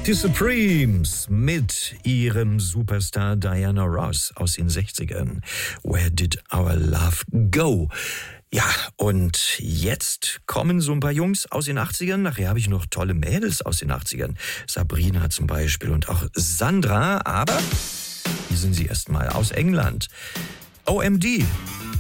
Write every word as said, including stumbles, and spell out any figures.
Die Supremes mit ihrem Superstar Diana Ross aus den sechzigern. Where did our love go? Ja, und jetzt kommen so ein paar Jungs aus den achtzigern. Nachher habe ich noch tolle Mädels aus den achtzigern. Sabrina zum Beispiel und auch Sandra. Aber hier sind sie erstmal aus England. O M D.